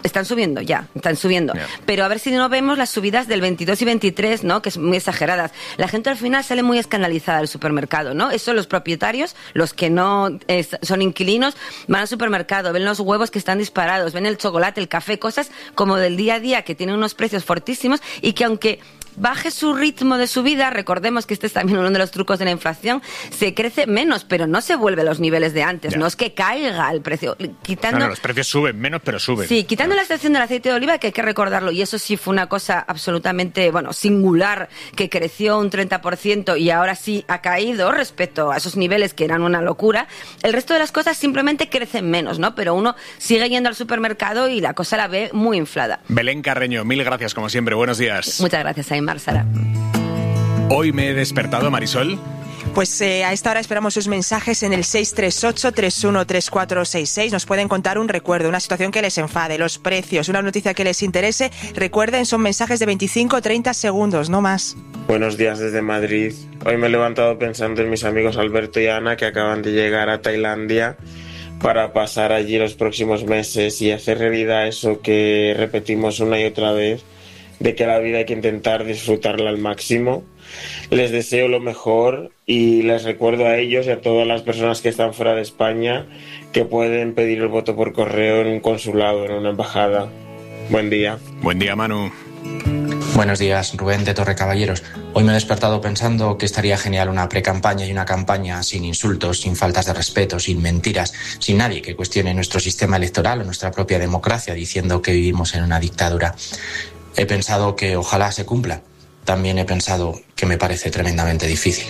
están subiendo. Pero a ver si no vemos las subidas del 22 y 23, ¿no? Que son muy exageradas. La gente al final sale muy escandalizada del supermercado, ¿no? Eso los propietarios, los que no son inquilinos, van al supermercado, ven los huevos que están disparados, ven el chocolate, el café, cosas como del día a día que tienen unos precios fortísimos y que aunque baje su ritmo de subida, recordemos que este es también uno de los trucos de la inflación, se crece menos, pero no se vuelve a los niveles de antes, no es que caiga el precio. Los precios suben menos, pero suben. Sí, quitando la excepción del aceite de oliva, que hay que recordarlo, y eso sí fue una cosa absolutamente, singular, que creció un 30% y ahora sí ha caído respecto a esos niveles que eran una locura. El resto de las cosas simplemente crecen menos, ¿no? Pero uno sigue yendo al supermercado y la cosa la ve muy inflada. Belén Carreño, mil gracias como siempre, buenos días. Muchas gracias, Aymar. Sara. Hoy me he despertado, Marisol. Pues a esta hora esperamos sus mensajes en el 638-313466. Nos pueden contar un recuerdo, una situación que les enfade, los precios, una noticia que les interese. Recuerden, son mensajes de 25 o 30 segundos, no más. Buenos días desde Madrid. Hoy me he levantado pensando en mis amigos Alberto y Ana, que acaban de llegar a Tailandia para pasar allí los próximos meses y hacer realidad eso que repetimos una y otra vez, de que la vida hay que intentar disfrutarla al máximo. Les deseo lo mejor y les recuerdo a ellos y a todas las personas que están fuera de España que pueden pedir el voto por correo en un consulado, en una embajada. Buen día. Buen día, Manu. Buenos días, Rubén de Torrecaballeros. Hoy me he despertado pensando que estaría genial una precampaña y una campaña sin insultos, sin faltas de respeto, sin mentiras, sin nadie que cuestione nuestro sistema electoral o nuestra propia democracia diciendo que vivimos en una dictadura. He pensado que ojalá se cumpla. También he pensado que me parece tremendamente difícil.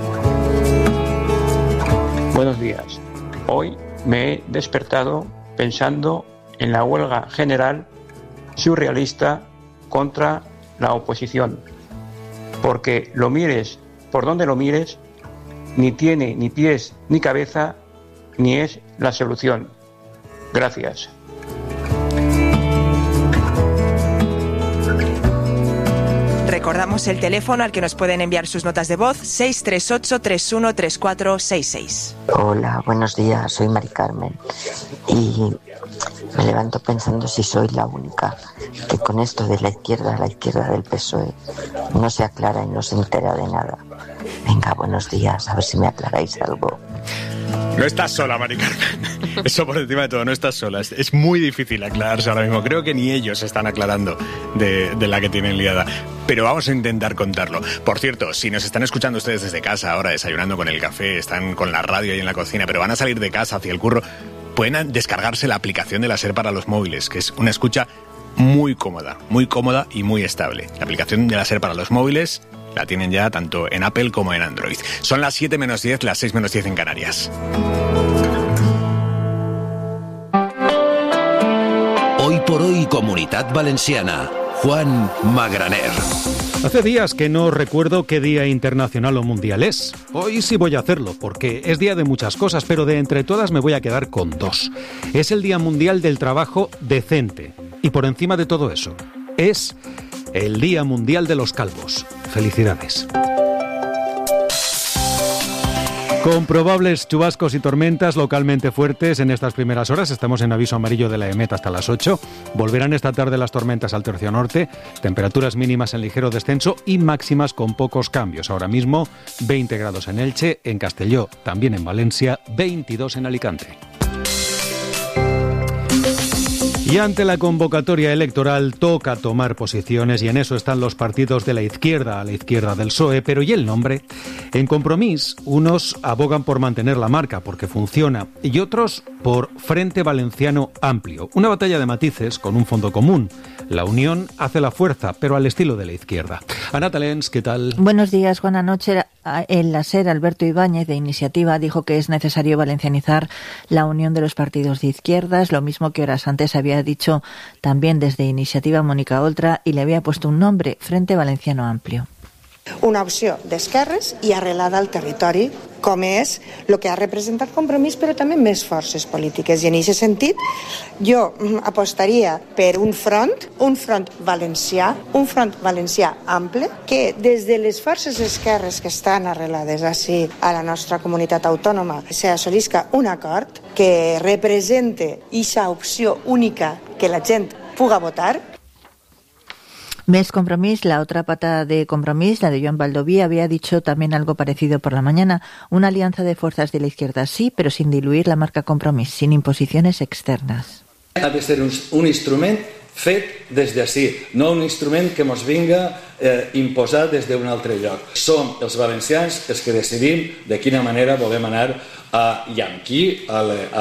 Buenos días. Hoy me he despertado pensando en la huelga general surrealista contra la oposición. Porque lo mires por donde lo mires, ni tiene ni pies ni cabeza, ni es la solución. Gracias. Recordamos el teléfono al que nos pueden enviar sus notas de voz, 638-313466. Hola, buenos días, soy Mari Carmen y me levanto pensando si soy la única que con esto de la izquierda del PSOE no se aclara y no se entera de nada. Venga, buenos días, a ver si me aclaráis algo. No estás sola, Mari Carmen. Eso por encima de todo, no estás sola. Es muy difícil aclararse ahora mismo. Creo que ni ellos están aclarando de la que tienen liada. Pero vamos a intentar contarlo. Por cierto, si nos están escuchando ustedes desde casa ahora, desayunando con el café, están con la radio ahí en la cocina, pero van a salir de casa hacia el curro, pueden descargarse la aplicación de la SER para los móviles, que es una escucha muy cómoda y muy estable. La aplicación de la SER para los móviles la tienen ya tanto en Apple como en Android. Son las 7 menos 10, las 6 menos 10 en Canarias. Hoy por hoy, Comunitat Valenciana. Juan Magraner. Hace días que no recuerdo qué día internacional o mundial es. Hoy sí voy a hacerlo, porque es día de muchas cosas, pero de entre todas me voy a quedar con dos. Es el Día Mundial del Trabajo Decente. Y por encima de todo eso, es el Día Mundial de los Calvos. Felicidades. Con probables chubascos y tormentas localmente fuertes en estas primeras horas. Estamos en aviso amarillo de la EMET hasta las 8. Volverán esta tarde las tormentas al tercio norte. Temperaturas mínimas en ligero descenso y máximas con pocos cambios. Ahora mismo 20 grados en Elche, en Castelló, también en Valencia, 22 en Alicante. Y ante la convocatoria electoral toca tomar posiciones y en eso están los partidos de la izquierda, a la izquierda del PSOE, pero ¿y el nombre? En Compromís, unos abogan por mantener la marca porque funciona y otros por Frente Valenciano Amplio. Una batalla de matices con un fondo común. La unión hace la fuerza, pero al estilo de la izquierda. Ana Talens, ¿qué tal? Buenos días. Buenas noches. En la SER, Alberto Ibáñez, de Iniciativa, dijo que es necesario valencianizar la unión de los partidos de izquierdas, lo mismo que horas antes había dicho también desde Iniciativa Mónica Oltra, y le había puesto un nombre, Frente Valenciano Amplio. Una opció d'esquerres i arrelada al territori, com és el que ha representat Compromís, però també més forces polítiques. I en aquest sentit, jo apostaria per un front valencià ample, que des de les forces esquerres que estan arrelades així a la nostra comunitat autònoma s'assolisca un acord que represente aquesta opció única que la gent puga votar. Més Compromís, la otra pata de Compromís, la de Joan Baldoví, había dicho también algo parecido por la mañana. Una alianza de fuerzas de la izquierda sí, pero sin diluir la marca Compromís, sin imposiciones externas. Ha de ser un instrument fet des d'ací, no un instrument que ens vinga imposat des d'un altre lloc. Som els valencians els que decidim de quina manera volem anar i amb qui a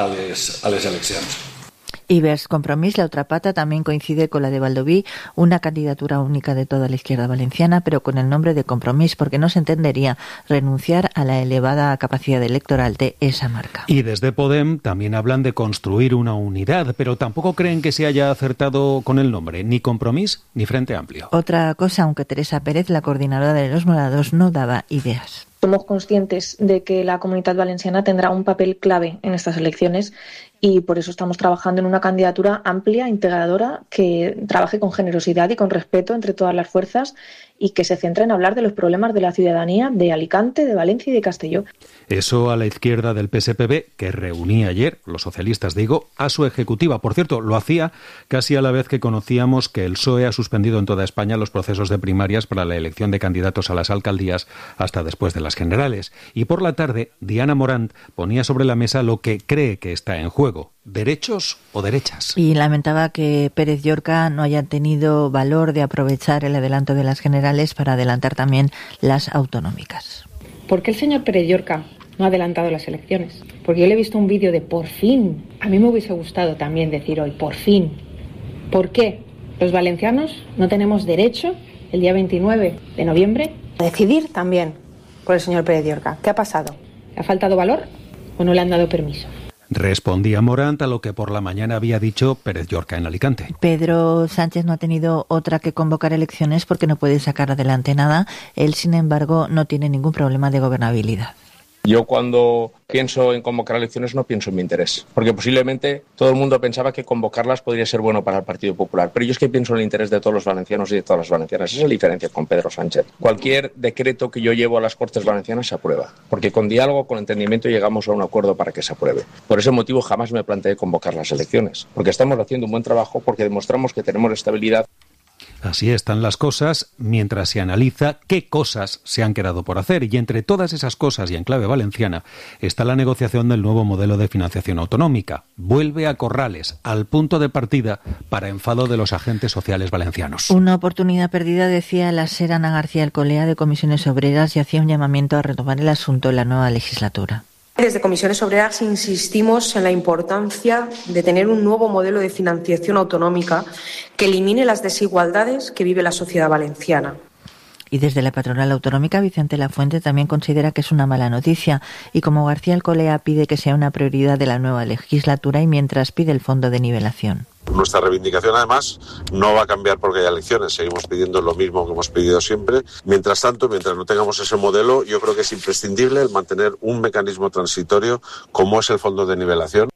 les eleccions. Y Vers Compromís, la otra pata, también coincide con la de Baldoví, una candidatura única de toda la izquierda valenciana, pero con el nombre de Compromís, porque no se entendería renunciar a la elevada capacidad electoral de esa marca. Y desde Podem también hablan de construir una unidad, pero tampoco creen que se haya acertado con el nombre, ni Compromís ni Frente Amplio. Otra cosa, aunque Teresa Pérez, la coordinadora de los morados, no daba ideas. Somos conscientes de que la Comunitat Valenciana tendrá un papel clave en estas elecciones y por eso estamos trabajando en una candidatura amplia, integradora, que trabaje con generosidad y con respeto entre todas las fuerzas y que se centre en hablar de los problemas de la ciudadanía de Alicante, de Valencia y de Castelló. Eso a la izquierda del PSPB, que reunía ayer, los socialistas digo, a su ejecutiva. Por cierto, lo hacía casi a la vez que conocíamos que el PSOE ha suspendido en toda España los procesos de primarias para la elección de candidatos a las alcaldías hasta después de las generales. Y por la tarde, Diana Morant ponía sobre la mesa lo que cree que está en juego: derechos o derechas. Y lamentaba que Pérez Llorca no haya tenido valor de aprovechar el adelanto de las generales para adelantar también las autonómicas. ¿Por qué el señor Pérez Llorca no ha adelantado las elecciones? Porque yo le he visto un vídeo de por fin. A mí me hubiese gustado también decir hoy, por fin. ¿Por qué? Los valencianos no tenemos derecho el día 29 de noviembre a decidir también por el señor Pérez Llorca. ¿Qué ha pasado? ¿Le ha faltado valor o no le han dado permiso? Respondía Morant a lo que por la mañana había dicho Pérez Llorca en Alicante. Pedro Sánchez no ha tenido otra que convocar elecciones porque no puede sacar adelante nada. Él, sin embargo, no tiene ningún problema de gobernabilidad. Yo cuando pienso en convocar elecciones no pienso en mi interés, porque posiblemente todo el mundo pensaba que convocarlas podría ser bueno para el Partido Popular, pero yo es que pienso en el interés de todos los valencianos y de todas las valencianas. Esa es la diferencia con Pedro Sánchez. Cualquier decreto que yo llevo a las Cortes Valencianas se aprueba, porque con diálogo, con entendimiento llegamos a un acuerdo para que se apruebe. Por ese motivo jamás me planteé convocar las elecciones, porque estamos haciendo un buen trabajo, porque demostramos que tenemos estabilidad. Así están las cosas mientras se analiza qué cosas se han quedado por hacer, y entre todas esas cosas y en clave valenciana está la negociación del nuevo modelo de financiación autonómica. Vuelve a Corrales, al punto de partida para enfado de los agentes sociales valencianos. Una oportunidad perdida, decía la SER Ana García Alcolea de Comisiones Obreras, y hacía un llamamiento a retomar el asunto en la nueva legislatura. Desde Comisiones Obreras insistimos en la importancia de tener un nuevo modelo de financiación autonómica que elimine las desigualdades que vive la sociedad valenciana. Y desde la patronal autonómica, Vicente Lafuente también considera que es una mala noticia, y como García Alcolea pide que sea una prioridad de la nueva legislatura, y mientras pide el fondo de nivelación. Nuestra reivindicación, además, no va a cambiar porque haya elecciones. Seguimos pidiendo lo mismo que hemos pedido siempre. Mientras tanto, mientras no tengamos ese modelo, yo creo que es imprescindible el mantener un mecanismo transitorio como es el fondo de nivelación.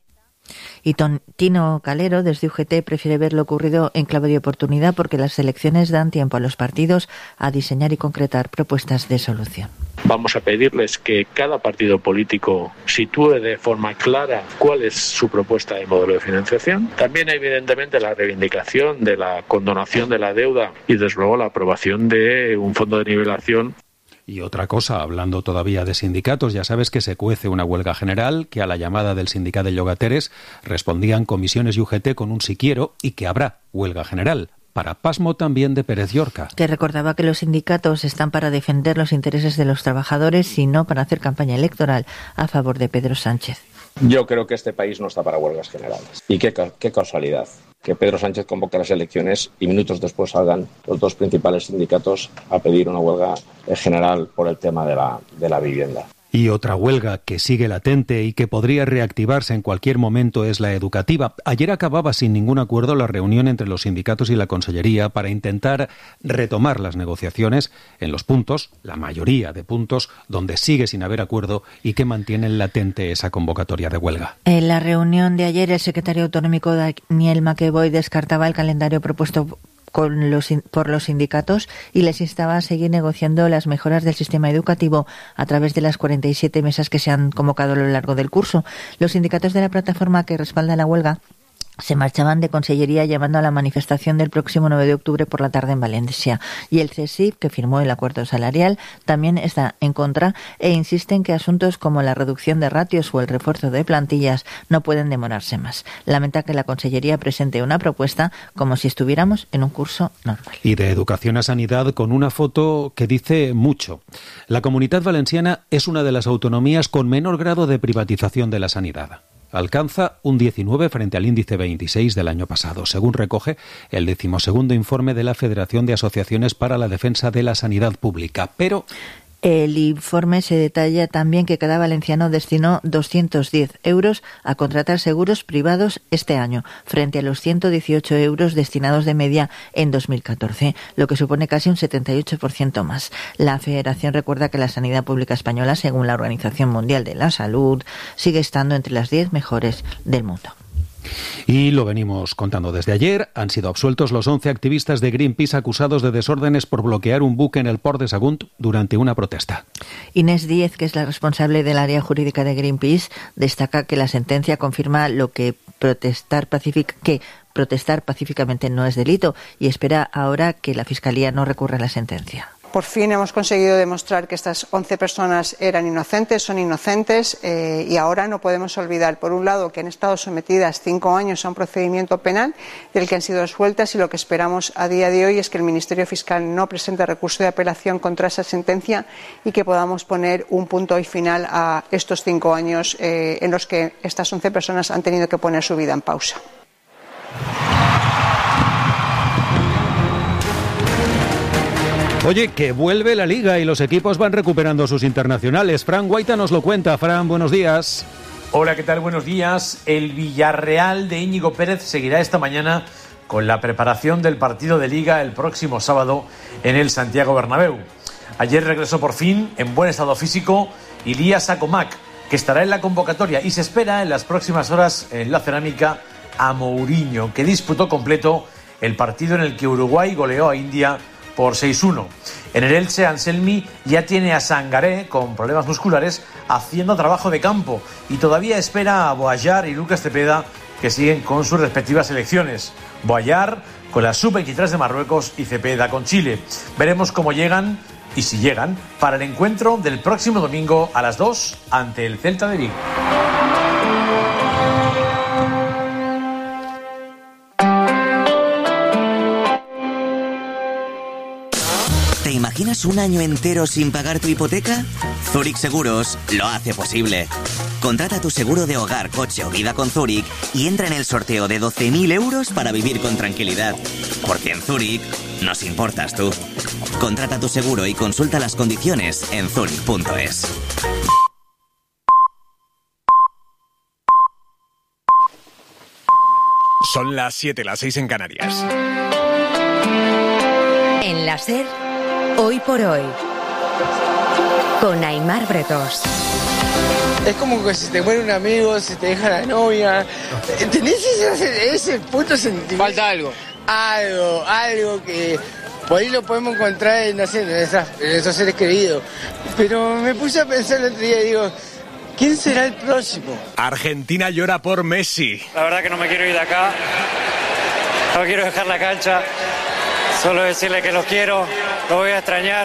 Y Tino Calero, desde UGT, prefiere ver lo ocurrido en clave de oportunidad porque las elecciones dan tiempo a los partidos a diseñar y concretar propuestas de solución. Vamos a pedirles que cada partido político sitúe de forma clara cuál es su propuesta de modelo de financiación. También, evidentemente, la reivindicación de la condonación de la deuda y, desde luego, la aprobación de un fondo de nivelación. Y otra cosa, hablando todavía de sindicatos, ya sabes que se cuece una huelga general, que a la llamada del sindicato de Llogateres respondían Comisiones y UGT con un sí quiero, y que habrá huelga general, para pasmo también de Pérez Llorca. Que recordaba que los sindicatos están para defender los intereses de los trabajadores y no para hacer campaña electoral a favor de Pedro Sánchez. Yo creo que este país no está para huelgas generales. Y qué casualidad que Pedro Sánchez convoque las elecciones y minutos después salgan los dos principales sindicatos a pedir una huelga general por el tema de la vivienda. Y otra huelga que sigue latente y que podría reactivarse en cualquier momento es la educativa. Ayer acababa sin ningún acuerdo la reunión entre los sindicatos y la Consellería para intentar retomar las negociaciones en los puntos, la mayoría de puntos, donde sigue sin haber acuerdo y que mantienen latente esa convocatoria de huelga. En la reunión de ayer, el secretario autonómico Daniel McEvoy descartaba el calendario propuesto por los sindicatos y les instaba a seguir negociando las mejoras del sistema educativo a través de las 47 mesas que se han convocado a lo largo del curso. Los sindicatos de la plataforma que respalda la huelga se marchaban de Consellería llamando a la manifestación del próximo 9 de octubre por la tarde en Valencia. Y el CSIC, que firmó el acuerdo salarial, también está en contra e insiste en que asuntos como la reducción de ratios o el refuerzo de plantillas no pueden demorarse más. Lamenta que la Consellería presente una propuesta como si estuviéramos en un curso normal. Y de educación a sanidad con una foto que dice mucho. La Comunitat Valenciana es una de las autonomías con menor grado de privatización de la sanidad. Alcanza un 19 frente al índice 26 del año pasado, según recoge el 12º informe de la Federación de Asociaciones para la Defensa de la Sanidad Pública. Pero el informe se detalla también que cada valenciano destinó 210 euros a contratar seguros privados este año, frente a los 118 euros destinados de media en 2014, lo que supone casi un 78% más. La Federación recuerda que la sanidad pública española, según la Organización Mundial de la Salud, sigue estando entre las 10 mejores del mundo. Y lo venimos contando desde ayer. Han sido absueltos los 11 activistas de Greenpeace acusados de desórdenes por bloquear un buque en el port de Sagunt durante una protesta. Inés Díez, que es la responsable del área jurídica de Greenpeace, destaca que la sentencia confirma lo que protestar pacíficamente no es delito y espera ahora que la Fiscalía no recurra a la sentencia. Por fin hemos conseguido demostrar que estas 11 personas eran inocentes, son inocentes, y ahora no podemos olvidar, por un lado, que han estado sometidas 5 años a un procedimiento penal del que han sido absueltas, y lo que esperamos a día de hoy es que el Ministerio Fiscal no presente recurso de apelación contra esa sentencia y que podamos poner un punto y final a estos 5 años en los que estas 11 personas han tenido que poner su vida en pausa. Oye, que vuelve la Liga y los equipos van recuperando sus internacionales. Fran Guaita nos lo cuenta. Fran, buenos días. Hola, ¿qué tal? Buenos días. El Villarreal de Íñigo Pérez seguirá esta mañana con la preparación del partido de Liga el próximo sábado en el Santiago Bernabéu. Ayer regresó por fin, en buen estado físico, Ilías Acomac, que estará en la convocatoria y se espera en las próximas horas en la Cerámica a Mourinho, que disputó completo el partido en el que Uruguay goleó a India por 6-1. En el Elche, Anselmi ya tiene a Sangaré, con problemas musculares, haciendo trabajo de campo y todavía espera a Boayar y Lucas Cepeda, que siguen con sus respectivas selecciones. Boayar con la Sub-23 de Marruecos y Cepeda con Chile. Veremos cómo llegan, y si llegan, para el encuentro del próximo domingo a las 2 ante el Celta de Vigo. ¿Te imaginas un año entero sin pagar tu hipoteca? Zurich Seguros lo hace posible. Contrata tu seguro de hogar, coche o vida con Zurich y entra en el sorteo de 12.000 euros para vivir con tranquilidad. Porque en Zurich nos importas tú. Contrata tu seguro y consulta las condiciones en zurich.es. Son las 7, las 6 en Canarias. En la SER, Hoy por Hoy, con Aimar Bretos. Es como que si te muere un amigo, si te deja la novia. ¿Tenés ese puto sentimiento? Falta algo. Algo que por ahí lo podemos encontrar en, no sé, en esos seres queridos. Pero me puse a pensar el otro día y digo, ¿quién será el próximo? Argentina llora por Messi. La verdad que no me quiero ir de acá. No quiero dejar la cancha. Solo decirle que los quiero, los voy a extrañar.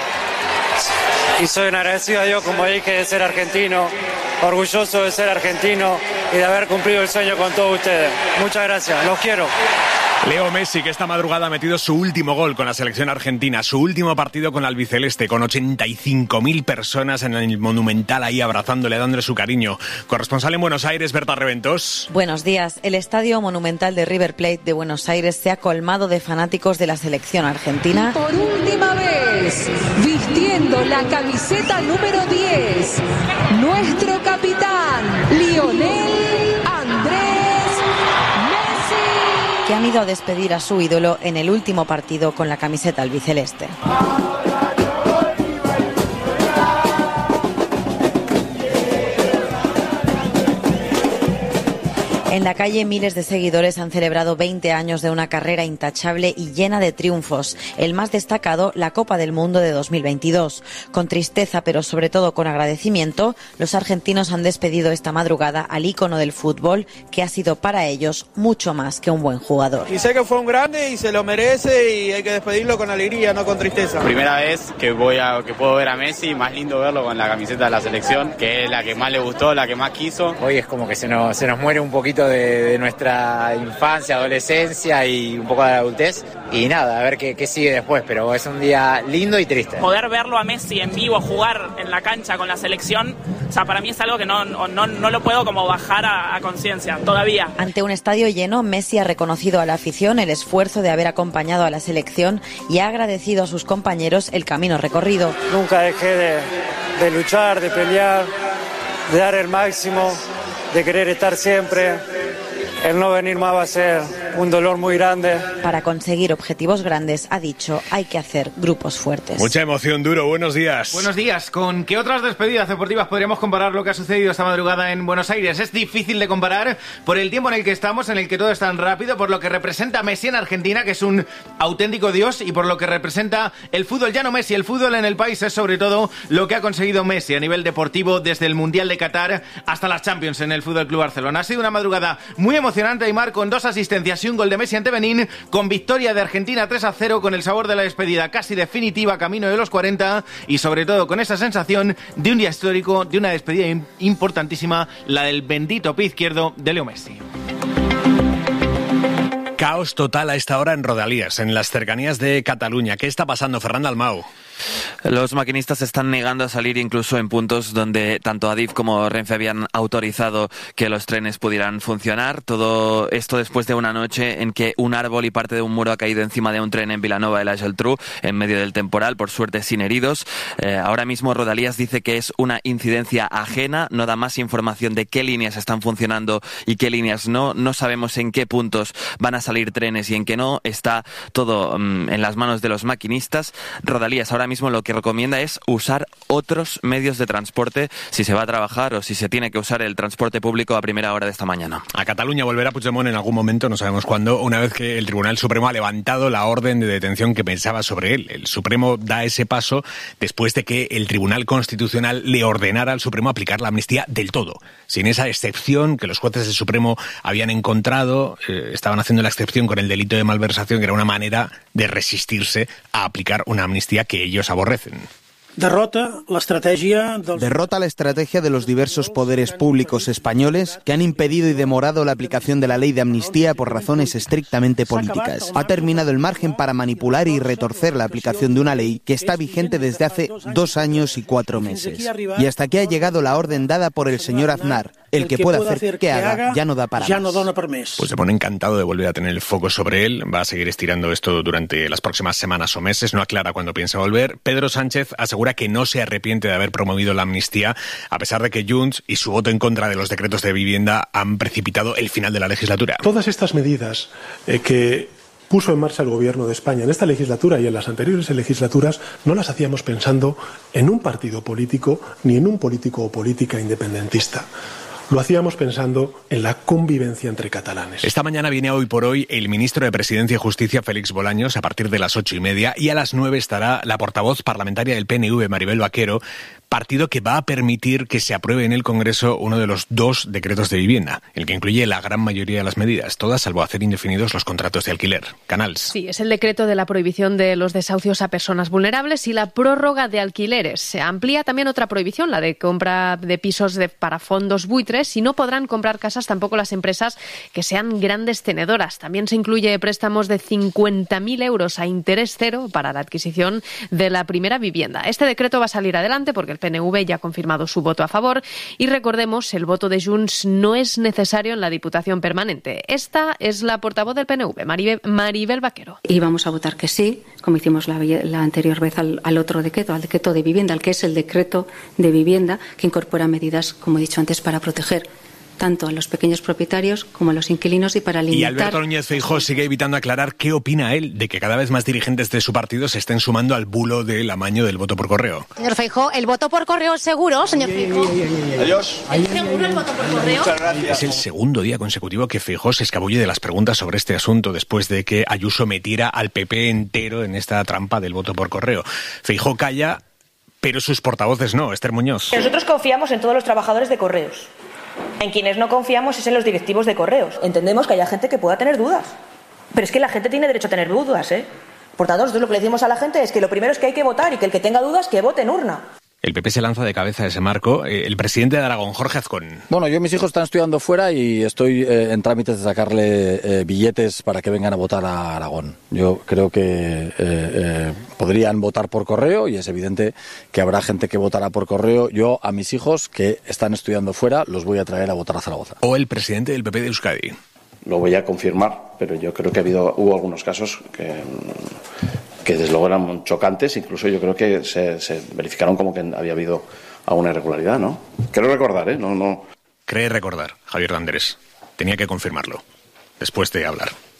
Y soy un agradecido a Dios, como dije, de ser argentino, orgulloso de ser argentino y de haber cumplido el sueño con todos ustedes. Muchas gracias, los quiero. Leo Messi, que esta madrugada ha metido su último gol con la selección argentina, su último partido con la albiceleste, con 85.000 personas en el Monumental ahí abrazándole, dándole su cariño. Corresponsal en Buenos Aires, Berta Reventos. Buenos días. El Estadio Monumental de River Plate de Buenos Aires se ha colmado de fanáticos de la selección argentina. Por última vez, vistiendo la camiseta número 10, nuestro capitán, Lionel Andrés, que han ido a despedir a su ídolo en el último partido con la camiseta albiceleste. En la calle, miles de seguidores han celebrado 20 años de una carrera intachable y llena de triunfos. El más destacado, la Copa del Mundo de 2022. Con tristeza, pero sobre todo con agradecimiento, los argentinos han despedido esta madrugada al ícono del fútbol, que ha sido para ellos mucho más que un buen jugador. Y sé que fue un grande y se lo merece y hay que despedirlo con alegría, no con tristeza. Primera vez que puedo ver a Messi, más lindo verlo con la camiseta de la selección, que es la que más le gustó, la que más quiso. Hoy es como que se nos muere un poquito de nuestra infancia, adolescencia y un poco de adultez. Y nada, a ver qué sigue después, pero es un día lindo y triste. Poder verlo a Messi en vivo jugar en la cancha con la selección, o sea, para mí es algo que no lo puedo como bajar a conciencia todavía. Ante un estadio lleno, Messi ha reconocido a la afición el esfuerzo de haber acompañado a la selección y ha agradecido a sus compañeros el camino recorrido. Nunca dejé de luchar, de pelear, de dar el máximo, de querer estar siempre. El no venir más va a ser un dolor muy grande. Para conseguir objetivos grandes, ha dicho, hay que hacer grupos fuertes. Mucha emoción, Duro. Buenos días. Buenos días. ¿Con qué otras despedidas deportivas podríamos comparar lo que ha sucedido esta madrugada en Buenos Aires? Es difícil de comparar por el tiempo en el que estamos, en el que todo es tan rápido, por lo que representa Messi en Argentina, que es un auténtico dios, y por lo que representa el fútbol. Ya no Messi, el fútbol en el país es sobre todo lo que ha conseguido Messi a nivel deportivo desde el Mundial de Qatar hasta las Champions en el Fútbol Club Barcelona. Ha sido una madrugada muy emocionante, Aimar, con 2 asistencias y un gol de Messi ante Benín, con victoria de Argentina 3-0, con el sabor de la despedida casi definitiva camino de los 40 y sobre todo con esa sensación de un día histórico, de una despedida importantísima, la del bendito pie izquierdo de Leo Messi. Caos total a esta hora en Rodalies, en las cercanías de Cataluña. ¿Qué está pasando, Fernando Almau? Los maquinistas se están negando a salir incluso en puntos donde tanto Adif como Renfe habían autorizado que los trenes pudieran funcionar. Todo esto después de una noche en que un árbol y parte de un muro ha caído encima de un tren en Vilanova de la Geltrú en medio del temporal, por suerte sin heridos. Ahora mismo Rodalies dice que es una incidencia ajena, no da más información de qué líneas están funcionando y qué líneas no. No sabemos en qué puntos van a salir trenes y en qué no. Está todo en las manos de los maquinistas. Rodalies ahora mismo lo que recomienda es usar otros medios de transporte si se va a trabajar o si se tiene que usar el transporte público a primera hora de esta mañana. A Cataluña volverá Puigdemont en algún momento, no sabemos cuándo, una vez que el Tribunal Supremo ha levantado la orden de detención que pensaba sobre él. El Supremo da ese paso después de que el Tribunal Constitucional le ordenara al Supremo aplicar la amnistía del todo, sin esa excepción que los jueces del Supremo habían encontrado. Estaban haciendo la excepción con el delito de malversación, que era una manera de resistirse a aplicar una amnistía que ellos aborrecen. Derrota la estrategia de los diversos poderes públicos españoles que han impedido y demorado la aplicación de la ley de amnistía por razones estrictamente políticas. Ha terminado el margen para manipular y retorcer la aplicación de una ley que está vigente desde hace 2 años y 4 meses. Y hasta aquí ha llegado la orden dada por el señor Aznar. El que pueda hacer que haga ya no da para más. Pues se pone encantado de volver a tener el foco sobre él. Va a seguir estirando esto durante las próximas semanas o meses. No aclara cuándo piensa volver. Pedro Sánchez asegura que no se arrepiente de haber promovido la amnistía, a pesar de que Junts y su voto en contra de los decretos de vivienda han precipitado el final de la legislatura. Todas estas medidas que puso en marcha el Gobierno de España en esta legislatura y en las anteriores legislaturas no las hacíamos pensando en un partido político ni en un político o política independentista. Lo hacíamos pensando en la convivencia entre catalanes. Esta mañana viene Hoy por Hoy el ministro de Presidencia y Justicia, Félix Bolaños, a partir de las 8:30, y a las 9 estará la portavoz parlamentaria del PNV, Maribel Vaquero, partido que va a permitir que se apruebe en el Congreso uno de los 2 decretos de vivienda, el que incluye la gran mayoría de las medidas, todas salvo hacer indefinidos los contratos de alquiler. Canals. Sí, es el decreto de la prohibición de los desahucios a personas vulnerables y la prórroga de alquileres. Se amplía también otra prohibición, la de compra de pisos para fondos buitres, y no podrán comprar casas tampoco las empresas que sean grandes tenedoras. También se incluye préstamos de 50.000 euros a interés cero para la adquisición de la primera vivienda. Este decreto va a salir adelante porque el PNV ya ha confirmado su voto a favor y recordemos, el voto de Junts no es necesario en la Diputación Permanente. Esta es la portavoz del PNV, Maribel Vaquero. Y vamos a votar que sí, como hicimos la anterior vez al otro decreto, al decreto de vivienda, al que es el decreto de vivienda, que incorpora medidas, como he dicho antes, para proteger tanto a los pequeños propietarios como a los inquilinos y para limitar... Y Alberto Núñez Feijóo sigue evitando aclarar qué opina él de que cada vez más dirigentes de su partido se estén sumando al bulo del amaño del voto por correo. Señor Feijóo, ¿el voto por correo es seguro, señor Feijóo? Adiós. ¿Es seguro el voto por correo? Muchas gracias. Es el segundo día consecutivo que Feijóo se escabulle de las preguntas sobre este asunto después de que Ayuso metiera al PP entero en esta trampa del voto por correo. Feijóo calla, pero sus portavoces no. Esther Muñoz. Nosotros confiamos en todos los trabajadores de Correos. En quienes no confiamos es en los directivos de Correos. Entendemos que haya gente que pueda tener dudas. Pero es que la gente tiene derecho a tener dudas, ¿eh? Por tanto, nosotros lo que le decimos a la gente es que lo primero es que hay que votar y que el que tenga dudas, que vote en urna. El PP se lanza de cabeza a ese marco. El presidente de Aragón, Jorge Azcón. Bueno, yo mis hijos están estudiando fuera y estoy en trámites de sacarle billetes para que vengan a votar a Aragón. Yo creo que podrían votar por correo y es evidente que habrá gente que votará por correo. Yo a mis hijos que están estudiando fuera los voy a traer a votar a Zaragoza. O el presidente del PP de Euskadi. Lo voy a confirmar, pero yo creo que hubo algunos casos que desde luego eran chocantes, incluso yo creo que se verificaron como que había habido alguna irregularidad, ¿no? Creo recordar, ¿eh? No. Cree recordar, Javier de Andrés. Tenía que confirmarlo, después de hablar.